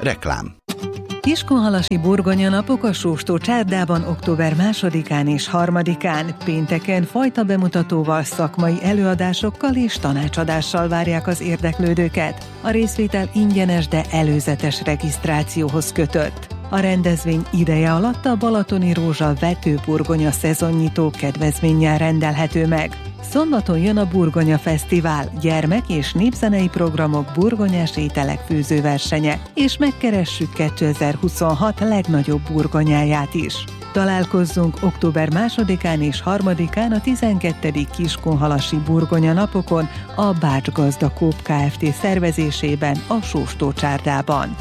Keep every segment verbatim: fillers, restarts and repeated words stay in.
Reklám. Kiskunhalasi burgonya napok a Sóstó csárdában október másodikán és harmadikán, pénteken fajta bemutatóval, szakmai előadásokkal és tanácsadással várják az érdeklődőket. A részvétel ingyenes, de előzetes regisztrációhoz kötött. A rendezvény ideje alatt a Balatoni Rózsa vetőburgonya szezonnyitó kedvezménnyel rendelhető meg. Szombaton jön a Burgonya Fesztivál, gyermek- és népzenei programok, burgonyás ételek főzőversenye, és megkeressük kétezer-huszonhat legnagyobb burgonyáját is. Találkozzunk október másodikán és harmadikán a tizenkettedik Kiskunhalasi burgonya napokon a Bács Gazda Coop Kft. Szervezésében a Sóstó csárdában.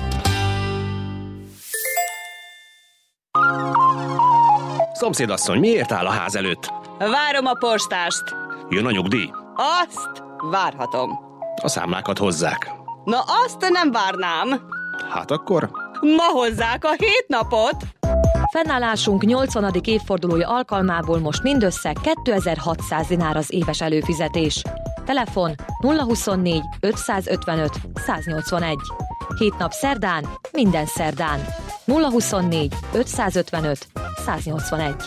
Szomszédasszony, miért áll a ház előtt? Várom a postást. Jön a nyugdíj? Azt várhatom. A számlákat hozzák. Na azt nem várnám. Hát akkor? Ma hozzák a hét napot. Fennállásunk nyolcvanadik évfordulója alkalmából most mindössze kétezer-hatszáz dinár az éves előfizetés. Telefon nulla huszonnégy ötszázötvenöt száznyolcvanegy. Hét nap szerdán, minden szerdán. nulla huszonnégy ötszázötvenöt száznyolcvanegy.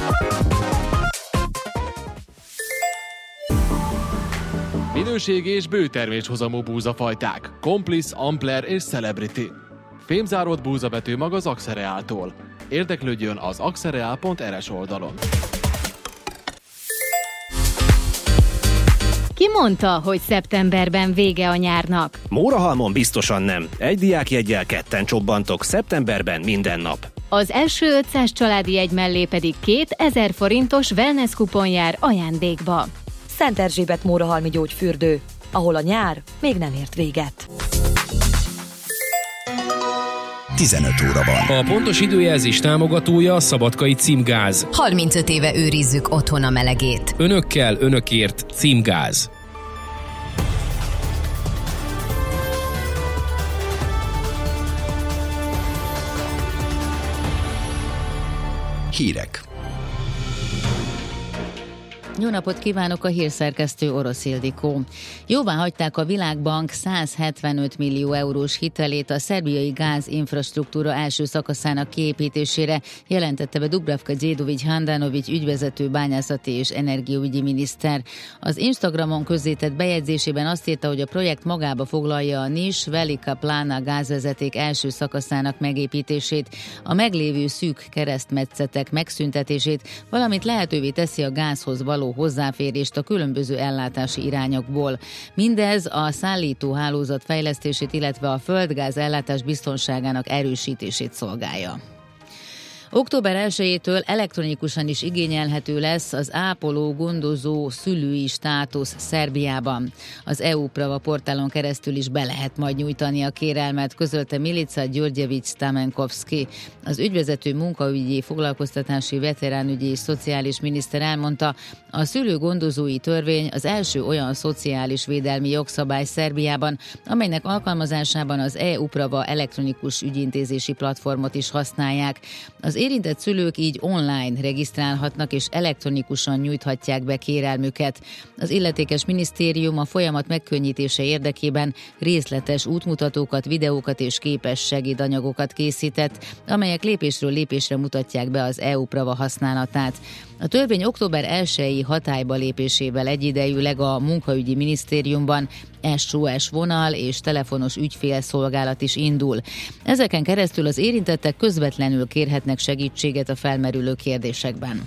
Minőségi és bőterméshozamú búzafajták. Complice, Ampler és Celebrity. Fémzáródott búzabető mag az Axereáltól. Érdeklődjön az axereál pont er es oldalon. Ki mondta, hogy szeptemberben vége a nyárnak? Mórahalmon biztosan nem. Egy diákjeggyel ketten csobbantok szeptemberben minden nap. Az első ötszáz családi jegy mellé pedig kétezer forintos wellness kupon jár ajándékba. Szent Erzsébet Mórahalmi gyógyfürdő, ahol a nyár még nem ért véget. tizenöt óra van. A pontos időjelzés támogatója a Szabadkai Címgáz. harmincöt éve őrizzük otthon a melegét. Önökkel, önökért Címgáz. Hírek. Jó napot kívánok, a hírszerkesztő Orosz Ildikó. Jóvá hagyták a Világbank százhetvenöt millió eurós hitelét a szerbiai gázinfrastruktúra első szakaszának kiépítésére, jelentette be Dubravka Đedović Handanović ügyvezető bányászati és energiaügyi miniszter. Az Instagramon közzétett bejegyzésében azt írta, hogy a projekt magába foglalja a Niš Velika Plana gázvezeték első szakaszának megépítését, a meglévő szűk keresztmetszetek megszüntetését, valamint lehetővé teszi a gázhoz való hozzáférést a különböző ellátási irányokból. Mindez a szállítóhálózat fejlesztését, illetve a földgáz ellátás biztonságának erősítését szolgálja. október elsejétől elektronikusan is igényelhető lesz az ápoló gondozó szülői státusz Szerbiában. Az é u-Prava portálon keresztül is be lehet majd nyújtani a kérelmet, közölte Milica Györgyevics Stamenkovski. Az ügyvezető munkaügyi, foglalkoztatási, veteránügyi és szociális miniszter elmondta, a szülőgondozói törvény az első olyan szociális védelmi jogszabály Szerbiában, amelynek alkalmazásában az é u-Prava elektronikus ügyintézési platformot is használják. Az érintett szülők így online regisztrálhatnak és elektronikusan nyújthatják be kérelmüket. Az illetékes minisztérium a folyamat megkönnyítése érdekében részletes útmutatókat, videókat és képes segédanyagokat készített, amelyek lépésről lépésre mutatják be az é u-Prava használatát. A törvény október elsejei hatályba lépésével egyidejűleg a munkaügyi minisztériumban es o es vonal és telefonos ügyfélszolgálat is indul. Ezeken keresztül az érintettek közvetlenül kérhetnek segítséget a felmerülő kérdésekben.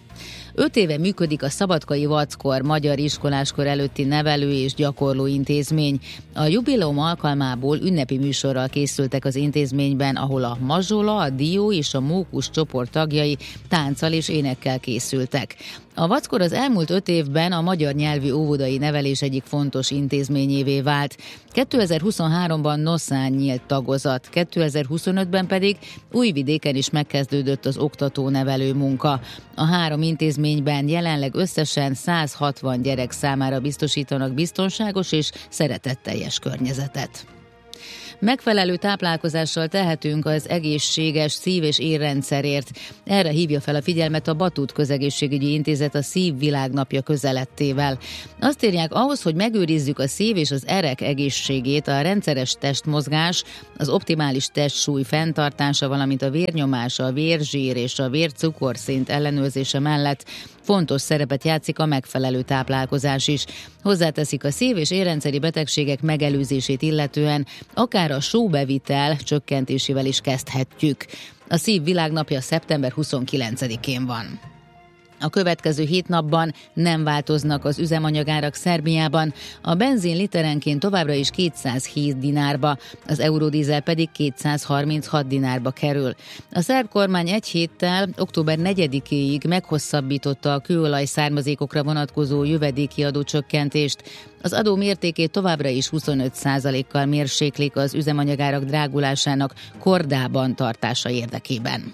Öt éve működik a Szabadkai Vackor magyar iskoláskor előtti nevelő és gyakorló intézmény. A jubileum alkalmából ünnepi műsorral készültek az intézményben, ahol a Mazsola, a Dió és a Mókus csoport tagjai tánccal és énekkel készültek. A Vackor az elmúlt öt évben a magyar nyelvű óvodai nevelés egyik fontos intézményévé vált. kétezer-huszonháromban Noszán nyílt tagozat, kétezer-huszonötben pedig Újvidéken is megkezdődött az oktató-nevelő munka. A három intézményben jelenleg összesen száz hatvan gyerek számára biztosítanak biztonságos és szeretetteljes környezetet. Megfelelő táplálkozással tehetünk az egészséges szív- és érrendszerért. Erre hívja fel a figyelmet a Batut Közegészségügyi Intézet a Szív Világnapja közelettével. Azt írják, ahhoz, hogy megőrizzük a szív- és az erek egészségét, a rendszeres testmozgás, az optimális testsúly fenntartása, valamint a vérnyomás, a vérzsír és a vércukorszint ellenőrzése mellett fontos szerepet játszik a megfelelő táplálkozás is. Hozzáteszik, a szív- és érrendszeri betegségek megelőzését illetően akár a sóbevitel csökkentésével is kezdhetjük. A Szív Világnapja szeptember huszonkilencedikén van. A következő hét napban nem változnak az üzemanyagárak Szerbiában, a benzin literenként továbbra is kétszázhét dinárba, az eurodízel pedig kétszázharminchat dinárba kerül. A szerb kormány egy héttel, október negyedikéig meghosszabbította a kőolaj származékokra vonatkozó jövedéki adócsökkentést. Az adó mértékét továbbra is huszonöt százalékkal mérséklik az üzemanyagárak drágulásának kordában tartása érdekében.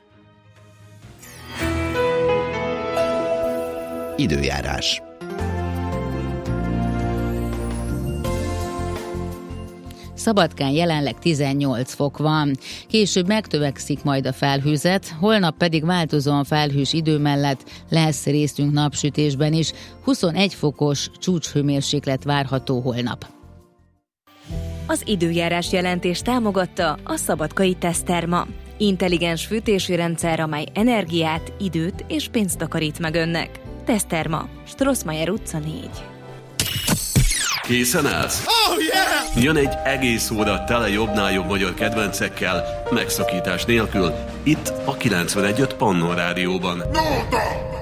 Időjárás. Szabadkán jelenleg tizennyolc fok van. Később megtövekszik majd a felhőzet, holnap pedig változóan felhős idő mellett lesz részünk napsütésben is. huszonegy fokos csúcshőmérséklet várható holnap. Az időjárás jelentés támogatta a Szabadkai Teszterma. Intelligens fűtési rendszer, amely energiát, időt és pénzt takarít meg önnek. Teszterma, Strossmayer utca négy. Készen állsz? Oh, yeah! Jön egy egész óra tele jobbnál jobb magyar kedvencekkel, megszakítás nélkül, itt a kilencvenegy öt Pannon Rádióban. No, no.